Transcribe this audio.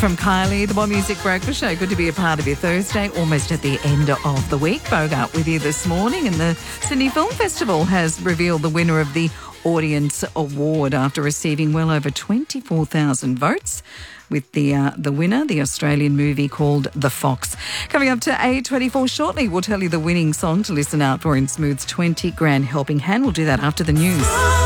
From Kylie, the More Music Breakfast Show. Good to be a part of your Thursday, almost at the end of the week. Bogart with you this morning, and the Sydney Film Festival has revealed the winner of the Audience Award after receiving well over 24,000 votes. With the winner, the Australian movie called The Fox. Coming up to A24 shortly, we'll tell you the winning song to listen out for in Smooth's 20 Grand Helping Hand. We'll do that after the news.